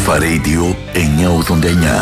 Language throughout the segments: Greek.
Αλφα Radio 989.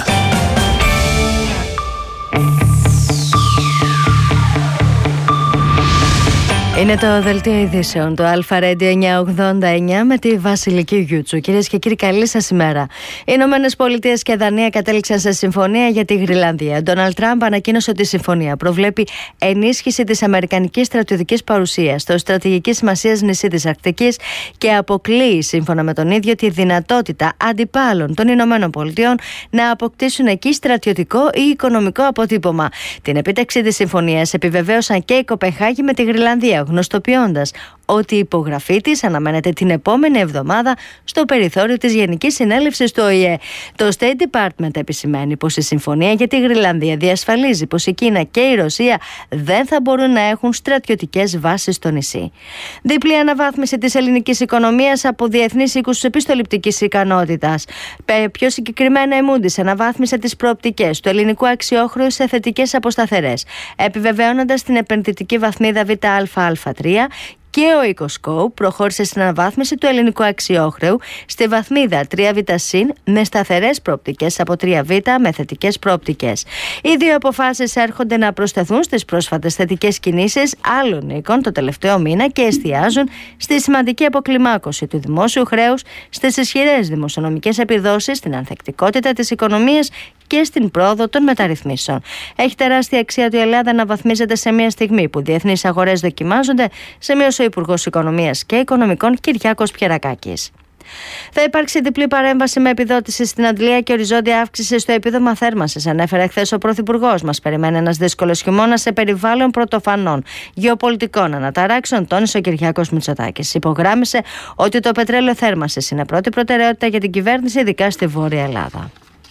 Είναι το δελτίο ειδήσεων του Αλφα Radio 989 με τη Βασιλική Γιούτσου. Κυρίες και κύριοι, καλή σας ημέρα. Οι Ηνωμένες Πολιτείες και Δανία κατέληξαν σε συμφωνία για τη Γροιλανδία. Ντόναλντ Τραμπ ανακοίνωσε ότι η συμφωνία προβλέπει ενίσχυση της αμερικανικής στρατιωτικής παρουσίας στο στρατηγικής σημασίας νησί της Αρκτικής και αποκλείει, σύμφωνα με τον ίδιο, τη δυνατότητα αντιπάλων των Ηνωμένων Πολιτειών να αποκτήσουν εκεί στρατιωτικό ή οικονομικό αποτύπωμα. Την επίτευξη της συμφωνίας επιβεβαίωσαν και η Κοπενχάγη με τη Γροιλανδία, γνωστοποιώντας ότι η υπογραφή της αναμένεται την επόμενη εβδομάδα στο περιθώριο της Γενικής Συνέλευσης του ΟΗΕ. Το State Department επισημαίνει πως η συμφωνία για τη Γροιλανδία διασφαλίζει πως η Κίνα και η Ρωσία δεν θα μπορούν να έχουν στρατιωτικές βάσεις στο νησί. Διπλή αναβάθμιση της ελληνικής οικονομίας από διεθνείς οίκους επιστοληπτικής ικανότητας. Πιο συγκεκριμένα, η Moody's αναβάθμισε τις προοπτικές του ελληνικού αξιόχρεου σε θετικές από σταθερές, επιβεβαιώνοντας την επενδυτική βαθμίδα ΒΑ3, και ο Οικοσκόπ προχώρησε στην αναβάθμιση του ελληνικού αξιόχρεου στη βαθμίδα 3β- με σταθερές προοπτικές από 3β με θετικές προοπτικές. Οι δύο αποφάσεις έρχονται να προσθεθούν στις πρόσφατες θετικές κινήσεις άλλων οίκων το τελευταίο μήνα και εστιάζουν στη σημαντική αποκλιμάκωση του δημόσιου χρέους, στις ισχυρές δημοσιονομικές επιδόσεις, στην ανθεκτικότητα της οικονομίας και στην πρόοδο των μεταρρυθμίσεων. Έχει τεράστια αξία ότι η Ελλάδα αναβαθμίζεται σε μια στιγμή που διεθνείς αγορές δοκιμάζονται, σημείωσε ο Υπουργός Οικονομίας και Οικονομικών Κυριάκος Πιερακάκης. Θα υπάρξει διπλή παρέμβαση με επιδότηση στην αντλία και οριζόντια αύξηση στο επίδομα θέρμανσης, ανέφερε χθες ο Πρωθυπουργός. Μας περιμένει ένας δύσκολος χειμώνας σε περιβάλλον πρωτοφανών γεωπολιτικών αναταράξεων, τόνισε ο Κυριάκος Μητσοτάκης. Υπογράμμισε ότι το πετρέλαιο θέρμανσης είναι πρώτη προτεραιότητα για την κυβέρνηση, ειδικά στη Βόρεια Ελλάδα.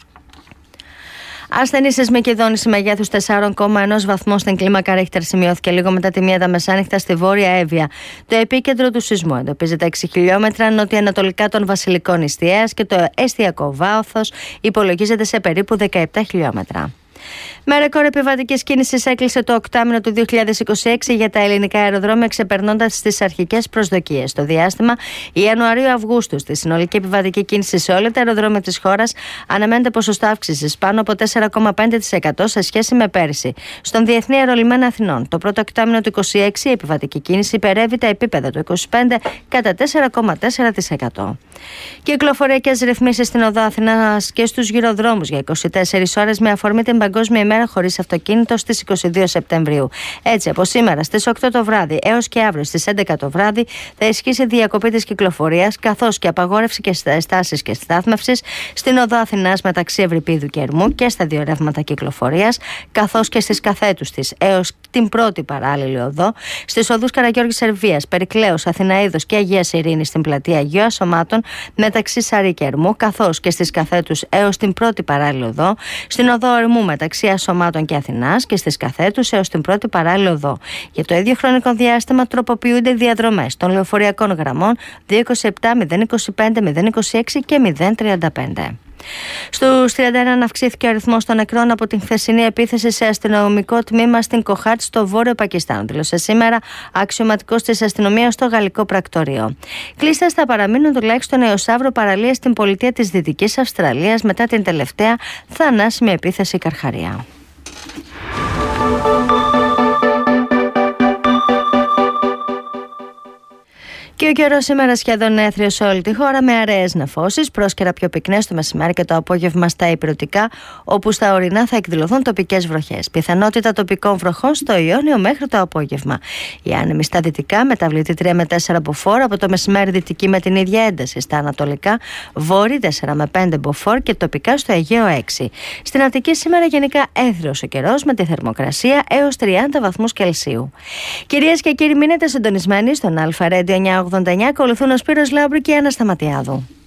Ασθενή σεισμική δόνηση μεγέθους 4,1 βαθμού στην κλίμακα Ρίχτερ σημειώθηκε λίγο μετά τη 1 τα μεσάνυχτα στη Βόρεια Εύβοια. Το επίκεντρο του σεισμού εντοπίζεται 6 χιλιόμετρα νοτιοανατολικά των Βασιλικών Ιστιαίας και το εστιακό βάθος υπολογίζεται σε περίπου 17 χιλιόμετρα. Με ρεκόρ επιβατικής κίνησης έκλεισε το οκτάμηνο του 2026 για τα ελληνικά αεροδρόμια, ξεπερνώντας τις αρχικές προσδοκίες. Στο διάστημα Ιανουαρίου-Αυγούστου, στη συνολική επιβατική κίνηση σε όλα τα αεροδρόμια της χώρας αναμένεται ποσοστό αύξησης πάνω από 4,5% σε σχέση με πέρσι. Στον Διεθνή Αερολιμένα Αθηνών, το πρώτο οκτάμηνο του 2026, η επιβατική κίνηση υπερεύει τα επίπεδα του 2025 κατά 4,4%. Κυκλοφοριακές ρυθμίσεις στην οδό Αθηνάς και στους γυροδρόμους για 24 ώρες με αφορμή την Παγκόσμια ημέρα χωρίς αυτοκίνητο στις 22 Σεπτεμβρίου. Έτσι, από σήμερα στις 8 το βράδυ έως και αύριο στις 11 το βράδυ θα ισχύσει διακοπή της κυκλοφορίας, καθώς και απαγόρευση και στάσεις και στάθμευσης στην οδό Αθηνάς μεταξύ Ευρυπίδου και Ερμού και στα δύο ρεύματα κυκλοφορίας, καθώς και στις καθέτους της έως την πρώτη παράλληλη οδό, στις οδούς Καραγιώργης Σερβίας, Περικλέους, Αθηναΐδος και Αγίας Ειρήνης στην πλατεία Αγίου Ασωμάτων μεταξύ Σαρή και Ερμού, καθώς και στις καθέτους έως την πρώτη παράλληλη οδό, στην οδό Ερμού μεταξύ Ασωμάτων και Αθηνάς και στις καθέτους έως την πρώτη παράλληλη οδό. Για το ίδιο χρονικό διάστημα τροποποιούνται οι διαδρομές των λεωφοριακών γραμμών 227, 025, 026 και 035. Στους 31 αυξήθηκε ο αριθμός των νεκρών από την χθεσινή επίθεση σε αστυνομικό τμήμα στην Κοχάτ στο βόρειο Πακιστάν, δήλωσε σήμερα αξιωματικός της αστυνομίας στο γαλλικό πρακτορείο. Κλείστες θα παραμείνουν τουλάχιστον έως αύριο παραλίες στην πολιτεία της Δυτικής Αυστραλίας μετά την τελευταία θανάσιμη επίθεση Καρχαρία. Και ο καιρός σήμερα σχεδόν έθριος σε όλη τη χώρα με αραιές νεφώσεις, πρόσκαιρα πιο πυκνές το μεσημέρι και το απόγευμα στα ηπειρωτικά, όπου στα ορεινά θα εκδηλωθούν τοπικές βροχές. Πιθανότητα τοπικών βροχών στο Ιόνιο μέχρι το απόγευμα. Η άνεμη στα δυτικά μεταβλητή 3 με 4 μποφόρ, από το μεσημέρι δυτική με την ίδια ένταση. Στα ανατολικά βόρει 4 με 5 μποφόρ και τοπικά στο Αιγαίο 6. Στην Αττική σήμερα γενικά έθριος ο καιρός με τη θερμοκρασία έως 30 βαθμούς Κελσίου. Κυρίες και κύριοι, μείνετε συντονισμένοι στον Αλφα Radio 989. Ακολουθούν ο Σπύρος Λάμπρου και η Άννα Σταματιάδου.